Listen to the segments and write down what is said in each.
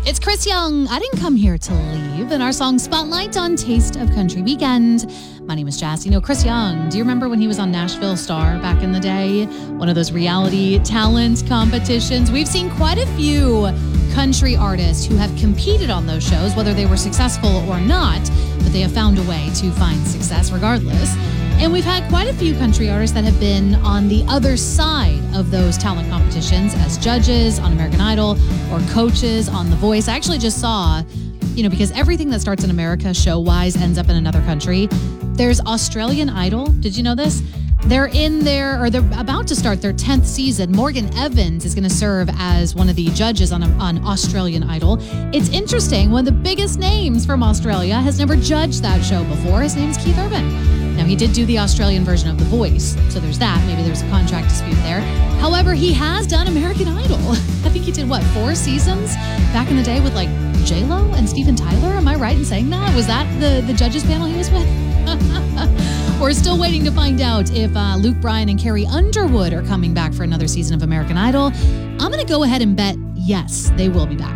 It's Chris Young. I didn't come here to leave. And our song Spotlight on Taste of Country Weekend. My name is Jess. You know, Chris Young, do you remember when he was on Nashville Star back in the day? One of those reality talent competitions. We've seen quite a few country artists who have competed on those shows, whether they were successful or not, but they have found a way to find success regardless. And we've had quite a few country artists that have been on the other side of those talent competitions as judges on American Idol or coaches on The Voice. I actually just saw, because everything that starts in America show-wise ends up in another country. There's Australian Idol. Did you know this? They're about to start their 10th season. Morgan Evans is going to serve as one of the judges on Australian Idol. It's interesting. One of the biggest names from Australia has never judged that show before. His name's Keith Urban. Now, he did do the Australian version of The Voice, so there's that. Maybe there's a contract dispute there. However, he has done American Idol. I think he did, 4 seasons back in the day with, J-Lo and Steven Tyler? Am I right in saying that? Was that the judges panel he was with? We're still waiting to find out if Luke Bryan and Carrie Underwood are coming back for another season of American Idol. I'm going to go ahead and bet yes, they will be back.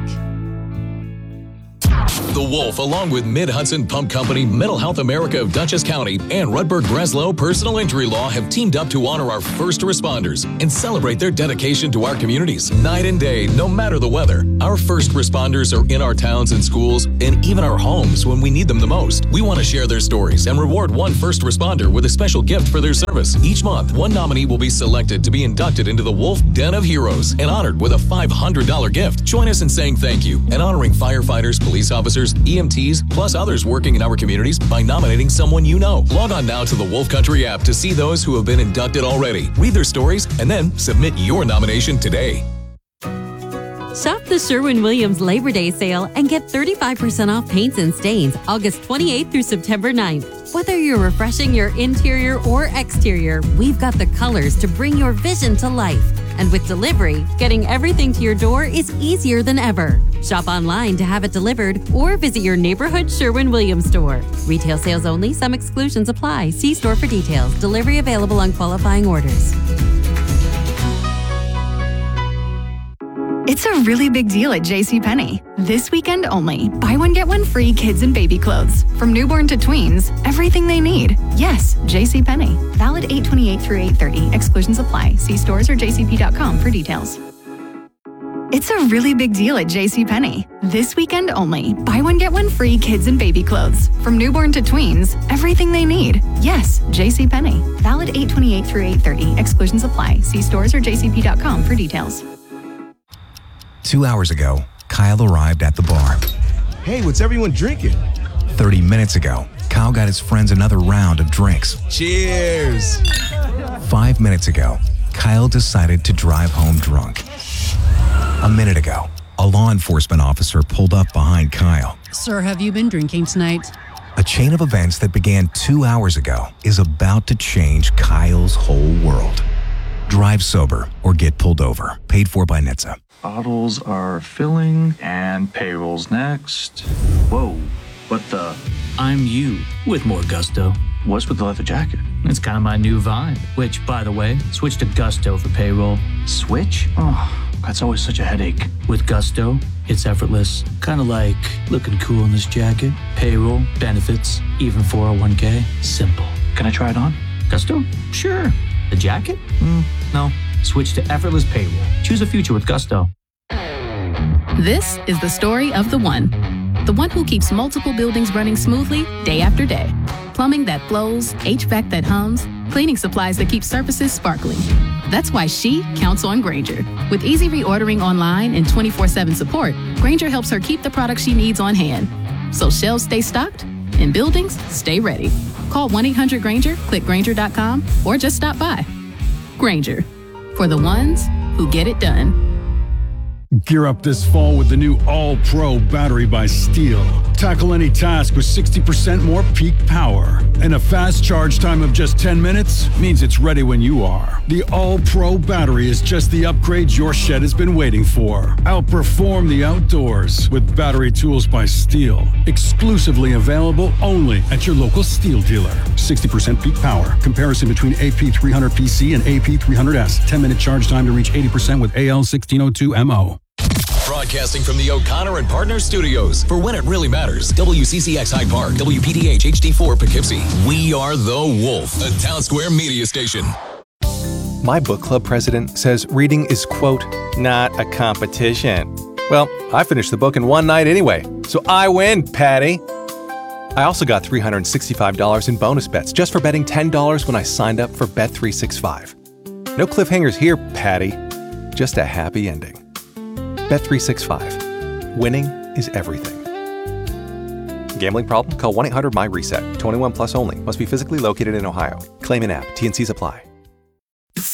The Wolf, along with Mid-Hudson Pump Company, Mental Health America of Dutchess County, and Rudberg Breslow Personal Injury Law have teamed up to honor our first responders and celebrate their dedication to our communities. Night and day, no matter the weather, our first responders are in our towns and schools and even our homes when we need them the most. We want to share their stories and reward one first responder with a special gift for their service. Each month, one nominee will be selected to be inducted into the Wolf Den of Heroes and honored with a $500 gift. Join us in saying thank you and honoring firefighters, police officers, EMTs, plus others working in our communities by nominating someone you know. Log on now to the Wolf Country app to see those who have been inducted already. Read their stories and then submit your nomination today. Shop the Sherwin-Williams Labor Day sale and get 35% off paints and stains August 28th through September 9th. Whether you're refreshing your interior or exterior, we've got the colors to bring your vision to life. And with delivery, getting everything to your door is easier than ever. Shop online to have it delivered or visit your neighborhood Sherwin-Williams store. Retail sales only. Some exclusions apply. See store for details. Delivery available on qualifying orders. It's a really big deal at JCPenney. This weekend only. Buy one, get one free kids and baby clothes. From newborn to tweens, everything they need. Yes, JCPenney. Valid 8/28 through 8/30. Exclusions apply. See stores or jcp.com for details. It's a really big deal at JCPenney. This weekend only. Buy one, get one free kids and baby clothes. From newborn to tweens, everything they need. Yes, JCPenney. Valid 8/28 through 8/30. Exclusions apply. See stores or jcp.com for details. 2 hours ago, Kyle arrived at the bar. Hey, what's everyone drinking? 30 minutes ago, Kyle got his friends another round of drinks. Cheers! 5 minutes ago, Kyle decided to drive home drunk. A minute ago, a law enforcement officer pulled up behind Kyle. Sir, have you been drinking tonight? A chain of events that began 2 hours ago is about to change Kyle's whole world. Drive sober or get pulled over. Paid for by NHTSA. Bottles are filling and payroll's next. Whoa, what the? I'm you with more gusto. What's with the leather jacket? It's kind of my new vibe, which, by the way, switch to Gusto for payroll. Switch? Oh, that's always such a headache. With Gusto, it's effortless. Kind of like looking cool in this jacket. Payroll, benefits, even 401k. Simple. Can I try it on? Gusto? Sure. The jacket? No. Switch to effortless payroll. Choose a future with Gusto. This is the story of the one who keeps multiple buildings running smoothly day after day. Plumbing that flows, HVAC that hums, cleaning supplies that keep surfaces sparkling. That's why she counts on Grainger. With easy reordering online and 24/7 support, Grainger helps her keep the products she needs on hand. So shelves stay stocked and buildings stay ready. Call 1-800-GRAINGER, click Grainger.com, or just stop by. Grainger, for the ones who get it done. Gear up this fall with the new All-Pro battery by Steel. Tackle any task with 60% more peak power. And a fast charge time of just 10 minutes means it's ready when you are. The All-Pro battery is just the upgrade your shed has been waiting for. Outperform the outdoors with battery tools by Steel. Exclusively available only at your local Steel dealer. 60% peak power. Comparison between AP300PC and AP300S. 10-minute charge time to reach 80% with AL1602MO. Broadcasting from the O'Connor and Partners Studios for When It Really Matters. WCCX Hyde Park, WPDH HD4 Poughkeepsie. We are The Wolf, a Town Square media station. My book club president says reading is, quote, not a competition. Well, I finished the book in one night anyway, so I win, Patty. I also got $365 in bonus bets just for betting $10 when I signed up for Bet365. No cliffhangers here, Patty. Just a happy ending. Bet365. Winning is everything. Gambling problem? Call 1-800-MY-RESET. 21 plus only. Must be physically located in Ohio. Claim in app. T&Cs apply.